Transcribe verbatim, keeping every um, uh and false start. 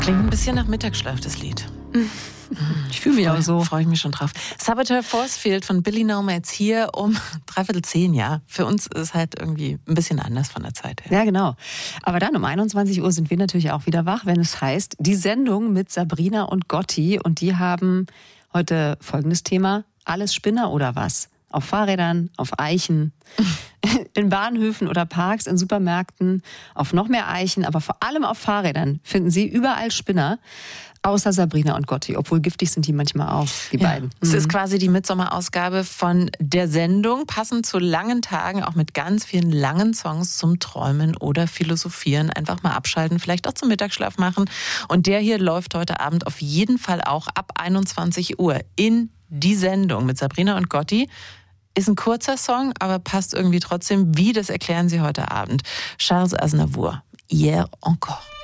Klingt ein bisschen nach Mittagsschlaf, das Lied. Ich fühle mich Freu, auch so. Freue ich mich schon drauf. Saboteur Forcefield von Billy Nomads hier um dreiviertel zehn, ja. Für uns ist es halt irgendwie ein bisschen anders von der Zeit her. Ja, genau. Aber dann um einundzwanzig Uhr sind wir natürlich auch wieder wach, wenn es heißt, die Sendung mit Sabrina und Gotti. Und die haben heute folgendes Thema: Alles Spinner oder was? Auf Fahrrädern, auf Eichen, in Bahnhöfen oder Parks, in Supermärkten, auf noch mehr Eichen, aber vor allem auf Fahrrädern finden Sie überall Spinner. Außer Sabrina und Gotti, obwohl giftig sind die manchmal auch, die ja, beiden. Es mhm. ist quasi die Mitsommerausgabe von der Sendung, passend zu langen Tagen, auch mit ganz vielen langen Songs zum Träumen oder Philosophieren. Einfach mal abschalten, vielleicht auch zum Mittagsschlaf machen. Und der hier läuft heute Abend auf jeden Fall auch ab einundzwanzig Uhr in die Sendung mit Sabrina und Gotti. Ist ein kurzer Song, aber passt irgendwie trotzdem. Wie, das erklären sie heute Abend. Charles Aznavour, Hier encore.